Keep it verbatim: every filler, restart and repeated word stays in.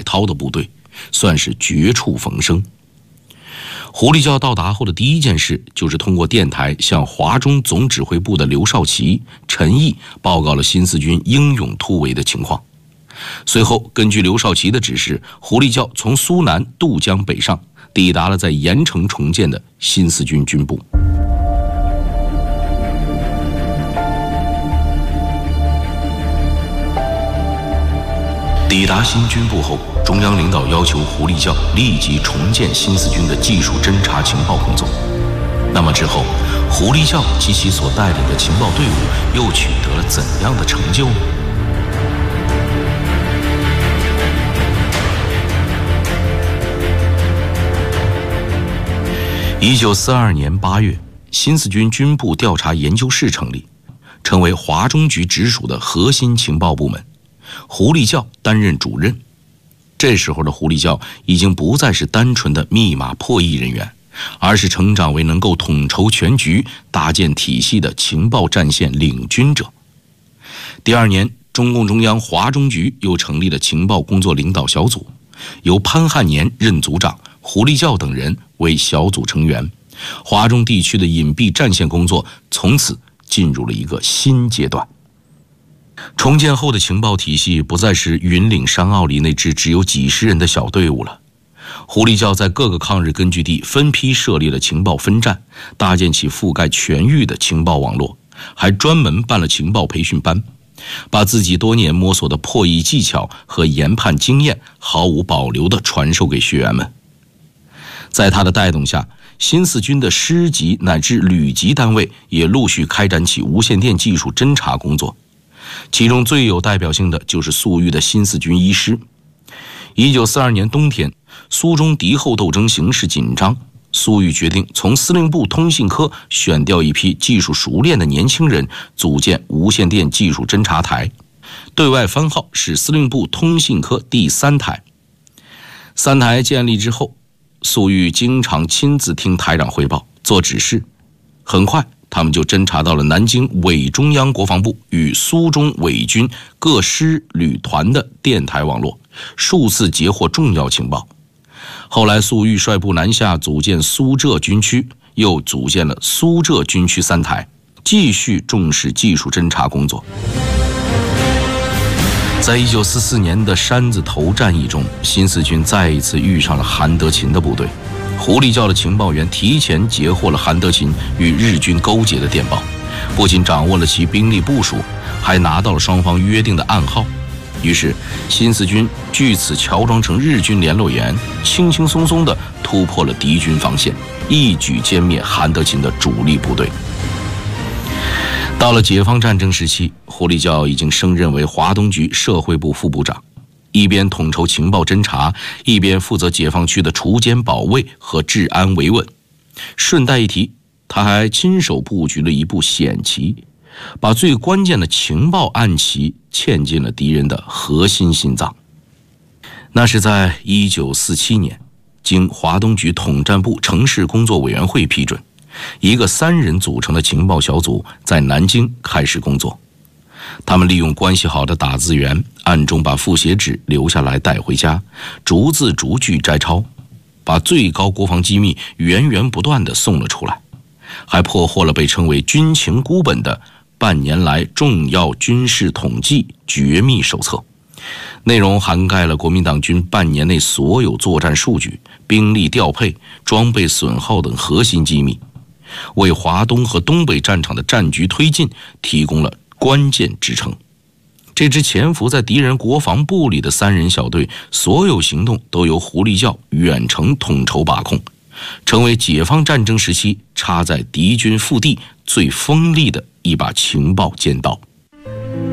涛的部队，算是绝处逢生。狐狸教到达后的第一件事，就是通过电台向华中总指挥部的刘少奇、陈毅报告了新四军英勇突围的情况。随后，根据刘少奇的指示，狐狸教从苏南渡江北上，抵达了在盐城重建的新四军军部。抵达新军部后，中央领导要求狐狸教立即重建新四军的技术侦察情报工作。那么之后，狐狸教及其所带领的情报队伍又取得了怎样的成就呢？一九四二年八月，新四军军部调查研究室成立，成为华中局直属的核心情报部门。狐狸教担任主任。这时候的狐狸教已经不再是单纯的密码破译人员，而是成长为能够统筹全局、搭建体系的情报战线领军者。第二年，中共中央华中局又成立了情报工作领导小组，由潘汉年任组长，狐狸教等人为小组成员。华中地区的隐蔽战线工作从此进入了一个新阶段。重建后的情报体系不再是云岭山坳里那支只有几十人的小队伍了。狐狸教在各个抗日根据地分批设立了情报分站，搭建起覆盖全域的情报网络，还专门办了情报培训班，把自己多年摸索的破译技巧和研判经验毫无保留地传授给学员们。在他的带动下，新四军的师级乃至旅级单位也陆续开展起无线电技术侦察工作。其中最有代表性的就是粟裕的新四军一师。一九四二年冬天，苏中敌后斗争形势紧张，粟裕决定从司令部通信科选调一批技术熟练的年轻人，组建无线电技术侦察台，对外番号是司令部通信科第三台。三台建立之后，粟裕经常亲自听台长汇报，做指示。很快他们就侦察到了南京伪中央国防部与苏中伪军各师旅团的电台网络，数次截获重要情报。后来粟裕率部南下，组建苏浙军区，又组建了苏浙军区三台，继续重视技术侦察工作。在一九四四年的山子头战役中，新四军再一次遇上了韩德勤的部队。狐狸教的情报员提前截获了韩德勤与日军勾结的电报，不仅掌握了其兵力部署，还拿到了双方约定的暗号。于是新四军据此乔装成日军联络员，轻轻松松地突破了敌军防线，一举歼灭韩德勤的主力部队。到了解放战争时期，狐狸教已经升任为华东局社会部副部长，一边统筹情报侦察，一边负责解放区的锄奸保卫和治安维稳。顺带一提，他还亲手布局了一步险棋，把最关键的情报暗棋嵌进了敌人的核心心脏。那是在一九四七年，经华东局统战部城市工作委员会批准，一个三人组成的情报小组在南京开始工作。他们利用关系好的打字员，暗中把复写纸留下来带回家，逐字逐句摘抄，把最高国防机密源源不断地送了出来，还破获了被称为军情孤本的半年来重要军事统计绝密手册，内容涵盖了国民党军半年内所有作战数据、兵力调配、装备损耗等核心机密，为华东和东北战场的战局推进提供了关键支撑。这支潜伏在敌人国防部里的三人小队，所有行动都由狐狸教远程统筹把控，成为解放战争时期插在敌军腹地最锋利的一把情报尖刀。